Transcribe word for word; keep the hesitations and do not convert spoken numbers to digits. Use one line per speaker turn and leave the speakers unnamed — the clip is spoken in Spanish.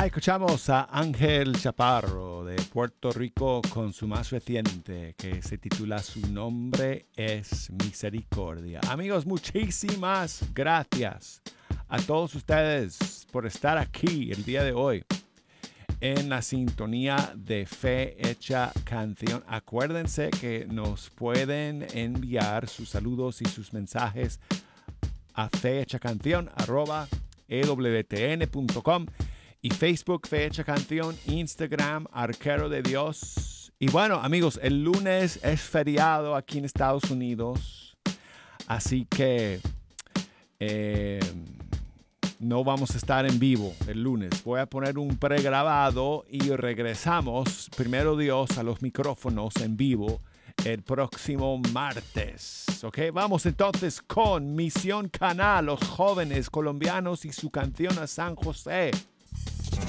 Escuchamos a Ángel Chaparro de Puerto Rico con su más reciente que se titula Su nombre es Misericordia. Amigos, muchísimas gracias a todos ustedes por estar aquí el día de hoy en la sintonía de Fe Hecha Canción. Acuérdense que nos pueden enviar sus saludos y sus mensajes a fehechacanción arroba e w t n punto com y Facebook Fe Hecha Canción, Instagram Arquero de Dios. Y bueno, amigos, el lunes es feriado aquí en Estados Unidos, así que eh, no vamos a estar en vivo el lunes. Voy a poner un pregrabado y regresamos, primero Dios, a los micrófonos en vivo el próximo martes. ¿Ok? Vamos entonces con Misión Canal, los jóvenes colombianos y su canción a San José.